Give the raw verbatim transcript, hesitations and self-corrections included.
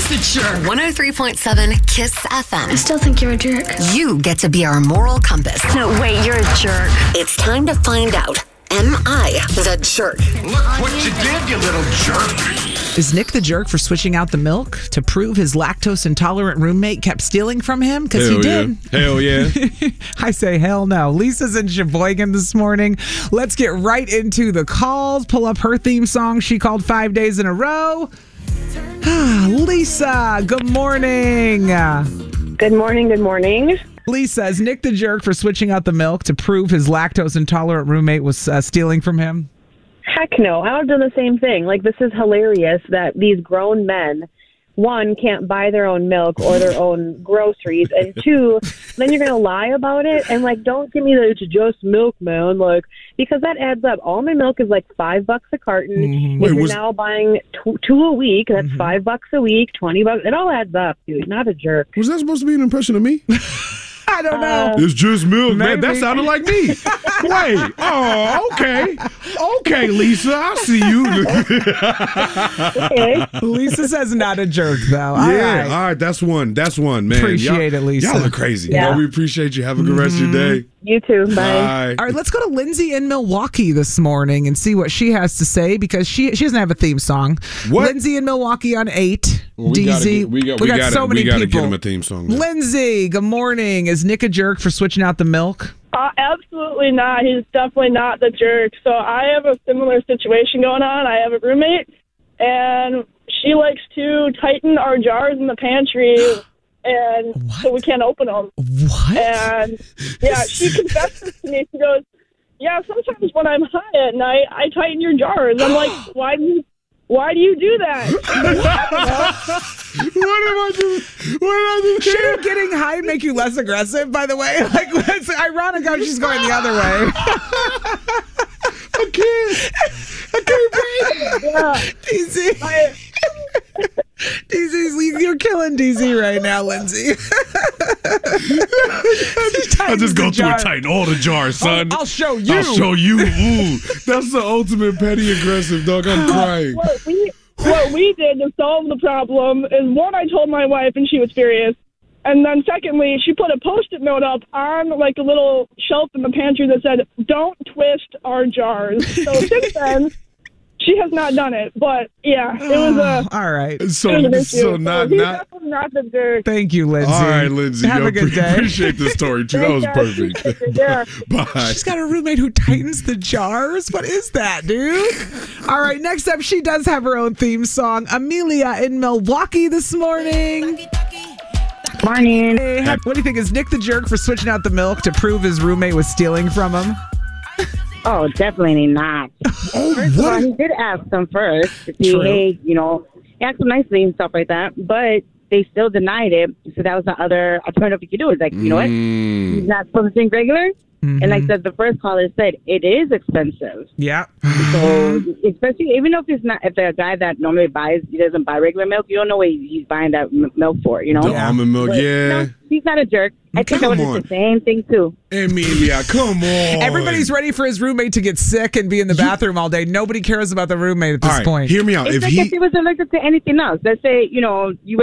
is the jerk? one oh three point seven KISS F M. I still think you're a jerk. You get to be our moral compass. No, wait, you're a jerk. It's time to find out. Am I the jerk? Look what you did, you little jerk. Is Nick the jerk for switching out the milk to prove his lactose-intolerant roommate kept stealing from him? Because he did. Yeah. Hell yeah. I say hell no. Lisa's in Sheboygan this morning. Let's get right into the calls. Pull up her theme song she called five days in a row. Lisa, good morning. Good morning, good morning. Lisa, is Nick the jerk for switching out the milk to prove his lactose-intolerant roommate was uh, stealing from him? Heck no, I would have done the same thing. Like, this is hilarious that these grown men, one, can't buy their own milk or their own groceries, and two, then you're going to lie about it, and, like, don't give me the it's just milk, man, like, because that adds up. All my milk is, like, five bucks a carton. Mm-hmm. If Wait, you're was- now buying t- two a week, that's Mm-hmm. five bucks a week, twenty bucks. It all adds up, dude. Not a jerk. Was that supposed to be an impression of me? I don't know. It's just milk, man. That Maybe. sounded like me. Wait. Oh, okay. Okay, Lisa. I see you. Okay. Lisa says not a jerk, though. All yeah. right. All right. That's one. That's one, man. Appreciate y'all, it, Lisa. Y'all are crazy. Yeah. Well, we appreciate you. Have a good rest of your day. You too. Bye. Bye. All right, let's go to Lindsay in Milwaukee this morning and see what she has to say because she she doesn't have a theme song. What? Lindsay in Milwaukee on eight. Well, we D Z. gotta get- we got- we gotta- so many we gotta people. get him a theme song now. Lindsay, good morning. Is Nick a jerk for switching out the milk? Uh, absolutely not. He's definitely not the jerk. So I have a similar situation going on. I have a roommate, and she likes to tighten our jars in the pantry, and so we can't open them. What? And yeah, she confesses to me. She goes, "Yeah, sometimes when I'm high at night, I tighten your jars." I'm like, "Why do you? Why do you do that?" What am I doing? What did I do? Should getting high make you less aggressive, by the way? Like, it's ironic how she's going the other way. I can't. I can't breathe. Yeah. D Z. I, D Z, you're killing D Z right now, Lindsay. I just go through and tighten all the jars, son. I'll, I'll show you. I'll show you. Ooh, that's the ultimate petty aggressive, dog. I'm crying. what we what we did to solve the problem is, one, I told my wife and she was furious, and then secondly, she put a Post-it note up on like a little shelf in the pantry that said, "Don't twist our jars." So since then, she has not done it. But yeah, it was a All right. So, it was an issue. so not he's not. definitely not the jerk. Thank you, Lindsay. All right, Lindsay. Have yo, a good pre- day. Appreciate the story too. That was Thank perfect. you. Yeah. Bye. She's got a roommate who tightens the jars. What is that, dude? All right, next up, she does have her own theme song. Amelia in Milwaukee this morning. Morning. Hey, what do you think? Is Nick the jerk for switching out the milk to prove his roommate was stealing from him? Oh, definitely not. Oh, First of all, what? he did ask them first to see, True. hey, you know, ask them nicely and stuff like that, but they still denied it. So that was the other alternative you could do. Is like, you know what? Mm. He's not supposed to drink regular. And like the, the first caller said, it is expensive. Yeah. So especially even if it's not, if the guy that normally buys, he doesn't buy regular milk, you don't know what he's buying that m- milk for, you know? The almond milk, But, yeah. No, he's not a jerk. I think I would Come have on. the same thing too. Amelia, come on. Everybody's ready for his roommate to get sick and be in the bathroom all day. Nobody cares about the roommate at this All right, point. hear me out. It's If like he if he was allergic to anything else. Let's say, you know, you